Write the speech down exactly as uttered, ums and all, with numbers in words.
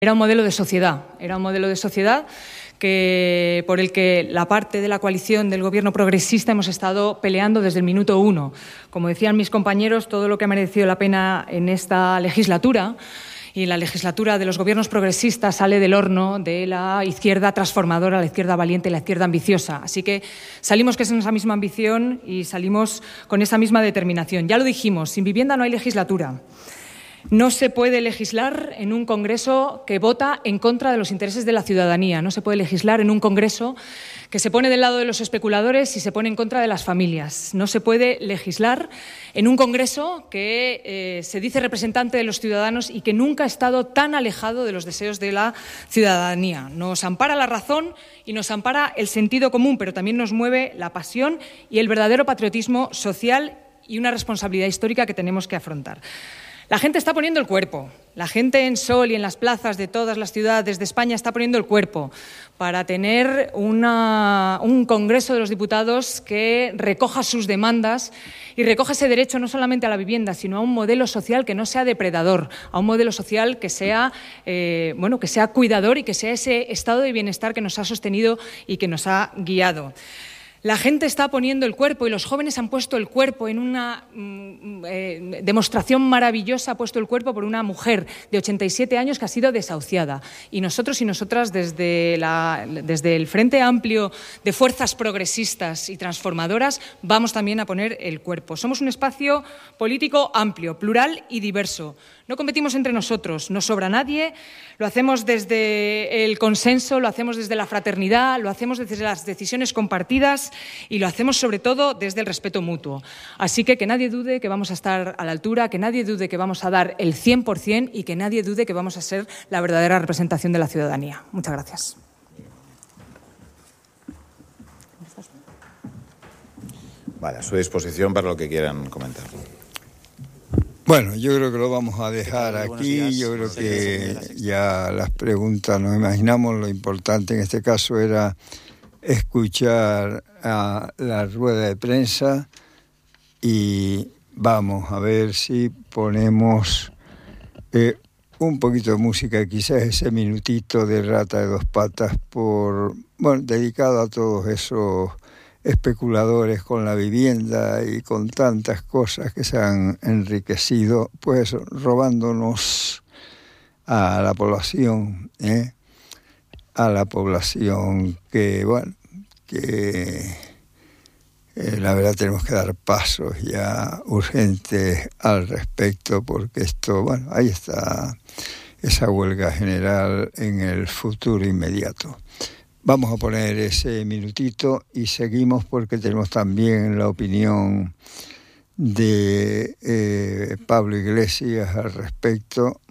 Era un modelo de sociedad, era un modelo de sociedad que, por el que la parte de la coalición del Gobierno progresista hemos estado peleando desde el minuto uno. Como decían mis compañeros, todo lo que ha merecido la pena en esta legislatura y en la legislatura de los gobiernos progresistas sale del horno de la izquierda transformadora, la izquierda valiente, la izquierda ambiciosa. Así que salimos con esa misma ambición y salimos con esa misma determinación. Ya lo dijimos, sin vivienda no hay legislatura. No se puede legislar en un Congreso que vota en contra de los intereses de la ciudadanía. No se puede legislar en un Congreso que se pone del lado de los especuladores y se pone en contra de las familias. No se puede legislar en un Congreso que eh, se dice representante de los ciudadanos y que nunca ha estado tan alejado de los deseos de la ciudadanía. Nos ampara la razón y nos ampara el sentido común, pero también nos mueve la pasión y el verdadero patriotismo social y una responsabilidad histórica que tenemos que afrontar. La gente está poniendo el cuerpo. La gente en Sol y en las plazas de todas las ciudades de España está poniendo el cuerpo para tener una, un Congreso de los Diputados que recoja sus demandas y recoja ese derecho no solamente a la vivienda, sino a un modelo social que no sea depredador, a un modelo social que sea, eh, bueno, que sea cuidador y que sea ese estado de bienestar que nos ha sostenido y que nos ha guiado. La gente está poniendo el cuerpo y los jóvenes han puesto el cuerpo en una mm, eh, demostración maravillosa, ha puesto el cuerpo por una mujer de ochenta y siete años que ha sido desahuciada. Y nosotros y nosotras desde, la, desde el Frente Amplio de Fuerzas Progresistas y Transformadoras vamos también a poner el cuerpo. Somos un espacio político amplio, plural y diverso. No competimos entre nosotros, no sobra nadie, lo hacemos desde el consenso, lo hacemos desde la fraternidad, lo hacemos desde las decisiones compartidas y lo hacemos sobre todo desde el respeto mutuo. Así que que nadie dude que vamos a estar a la altura, que nadie dude que vamos a dar el cien por cien y que nadie dude que vamos a ser la verdadera representación de la ciudadanía. Muchas gracias. Vale, a su disposición para lo que quieran comentar. Bueno, yo creo que lo vamos a dejar aquí. Yo creo que ya las preguntas, nos imaginamos, lo importante en este caso era escuchar a la rueda de prensa y vamos a ver si ponemos eh, un poquito de música, quizás ese minutito de Rata de Dos Patas, por bueno, dedicado a todos esos especuladores con la vivienda y con tantas cosas que se han enriquecido, pues robándonos a la población, ¿eh? a la población que, bueno, que eh, la verdad tenemos que dar pasos ya urgentes al respecto, porque esto, bueno, ahí está esa huelga general en el futuro inmediato. Vamos a poner ese minutito y seguimos porque tenemos también la opinión de eh, Pablo Iglesias al respecto.